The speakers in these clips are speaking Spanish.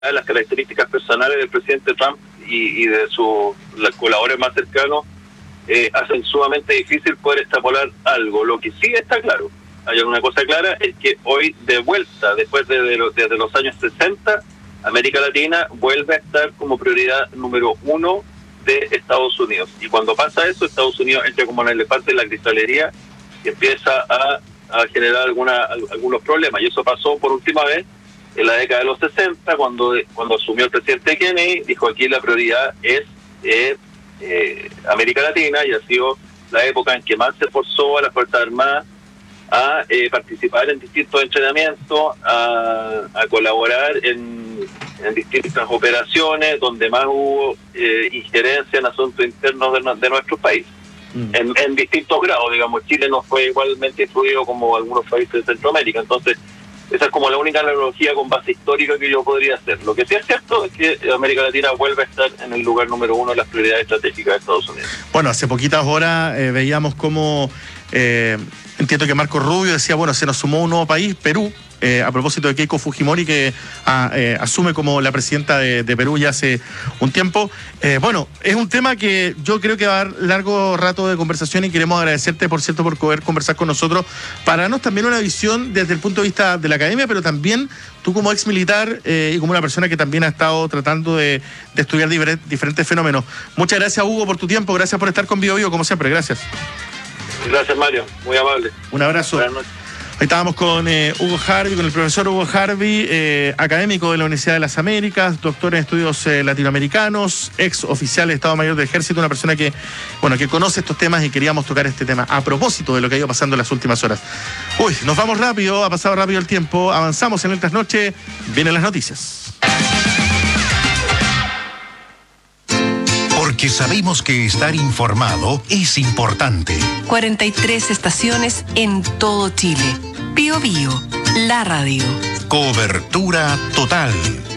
las características personales del presidente Trump y de sus colaboradores más cercanos hacen sumamente difícil poder extrapolar algo. Lo que sí está claro, hay una cosa clara, es que hoy de vuelta, después desde los años 60, América Latina vuelve a estar como prioridad número 1 de Estados Unidos. Y cuando pasa eso, Estados Unidos entra como un elefante en la cristalería y empieza a generar algunos problemas. Y eso pasó por última vez en la década de los 60, cuando asumió el presidente Kennedy, dijo aquí la prioridad es América Latina, y ha sido la época en que más se forzó a las Fuerzas Armadas a participar en distintos entrenamientos, a colaborar en distintas operaciones donde más hubo injerencia en asuntos internos de nuestros países, en distintos grados. Digamos, Chile no fue igualmente influido como algunos países de Centroamérica. Entonces, esa es como la única analogía con base histórica que yo podría hacer. Lo que sí es cierto es que América Latina vuelve a estar en el lugar número 1 de las prioridades estratégicas de Estados Unidos. Bueno, hace poquitas horas veíamos cómo, entiendo que Marco Rubio decía, bueno, se nos sumó un nuevo país, Perú, a propósito de Keiko Fujimori, que asume como la presidenta de Perú ya hace un tiempo. Bueno, es un tema que yo creo que va a dar largo rato de conversación, y queremos agradecerte, por cierto, por poder conversar con nosotros, para darnos también una visión desde el punto de vista de la academia, pero también tú como ex militar y como una persona que también ha estado tratando de estudiar diferentes fenómenos. Muchas gracias, Hugo, por tu tiempo. Gracias por estar con Bio Bio, como siempre. Gracias. Gracias, Mario. Muy amable. Un abrazo. Buenas noches. Ahí estábamos con Hugo Harvey, con el profesor Hugo Harvey, académico de la Universidad de las Américas, doctor en estudios latinoamericanos, ex oficial de Estado Mayor del Ejército, una persona que conoce estos temas, y queríamos tocar este tema a propósito de lo que ha ido pasando en las últimas horas. Uy, nos vamos rápido, ha pasado rápido el tiempo, avanzamos en el trasnoche, vienen las noticias. Porque sabemos que estar informado es importante. 43 estaciones en todo Chile. Bio Bio, la radio. Cobertura total.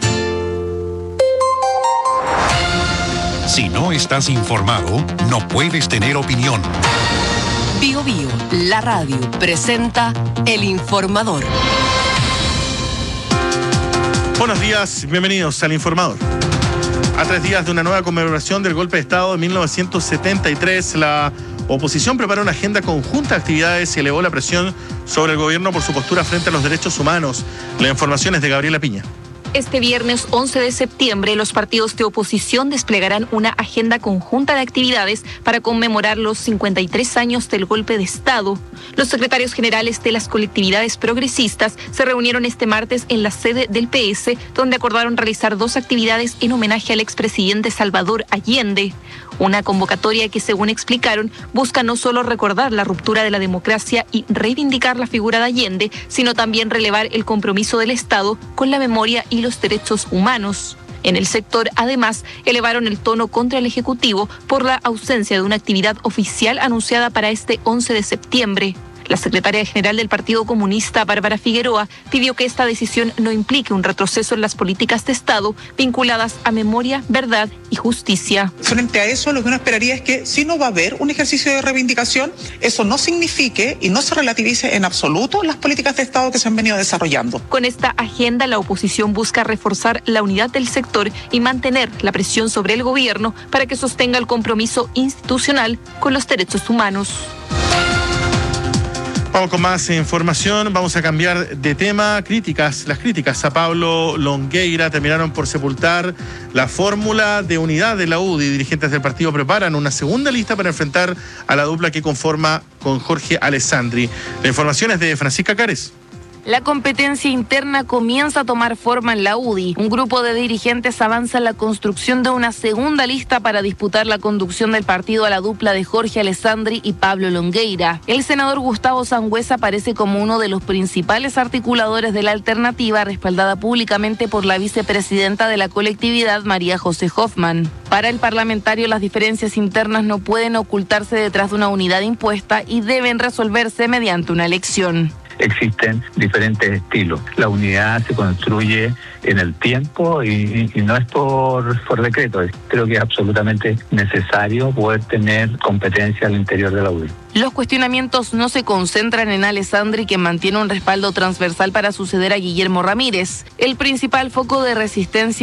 Si no estás informado, no puedes tener opinión. Bio Bio, la radio, presenta El Informador. Buenos días, bienvenidos al Informador. A 3 días de una nueva conmemoración del golpe de Estado de 1973, la oposición preparó una agenda conjunta de actividades y elevó la presión sobre el gobierno por su postura frente a los derechos humanos. La información es de Gabriela Piña. Este viernes 11 de septiembre, los partidos de oposición desplegarán una agenda conjunta de actividades para conmemorar los 53 años del golpe de Estado. Los secretarios generales de las colectividades progresistas se reunieron este martes en la sede del PS, donde acordaron realizar 2 actividades en homenaje al expresidente Salvador Allende. Una convocatoria que, según explicaron, busca no solo recordar la ruptura de la democracia y reivindicar la figura de Allende, sino también relevar el compromiso del Estado con la memoria y los derechos humanos. En el sector, además, elevaron el tono contra el Ejecutivo por la ausencia de una actividad oficial anunciada para este 11 de septiembre. La secretaria general del Partido Comunista, Bárbara Figueroa, pidió que esta decisión no implique un retroceso en las políticas de Estado vinculadas a memoria, verdad y justicia. Frente a eso, lo que uno esperaría es que si no va a haber un ejercicio de reivindicación, eso no signifique y no se relativice en absoluto las políticas de Estado que se han venido desarrollando. Con esta agenda, la oposición busca reforzar la unidad del sector y mantener la presión sobre el gobierno para que sostenga el compromiso institucional con los derechos humanos. Vamos con más información, vamos a cambiar de tema. Las críticas a Pablo Longueira terminaron por sepultar la fórmula de unidad de la UDI. Dirigentes del partido preparan una segunda lista para enfrentar a la dupla que conforma con Jorge Alessandri. La información es de Francisca Cares. La competencia interna comienza a tomar forma en la UDI. Un grupo de dirigentes avanza en la construcción de una segunda lista para disputar la conducción del partido a la dupla de Jorge Alessandri y Pablo Longueira. El senador Gustavo Sangüesa aparece como uno de los principales articuladores de la alternativa, respaldada públicamente por la vicepresidenta de la colectividad, María José Hoffman. Para el parlamentario, las diferencias internas no pueden ocultarse detrás de una unidad impuesta y deben resolverse mediante una elección. existen diferentes estilos. La unidad se construye en el tiempo y no es por decreto. Creo que es absolutamente necesario poder tener competencia al interior de la UDI. Los cuestionamientos no se concentran en Alessandri, quien mantiene un respaldo transversal para suceder a Guillermo Ramírez. El principal foco de resistencia